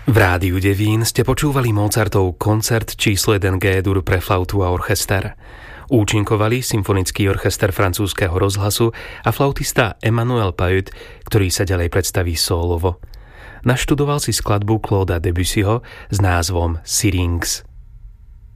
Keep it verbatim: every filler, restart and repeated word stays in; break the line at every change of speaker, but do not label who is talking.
V rádiu Devín ste počúvali Mozartov koncert číslo jeden G-dur pre flautu a orchester. Účinkovali Symfonický orchester francúzskeho rozhlasu a flautista Emmanuel Pahud, ktorý sa ďalej predstaví sólovo. Naštudoval si skladbu Clauda Debussyho s názvom Syrinx.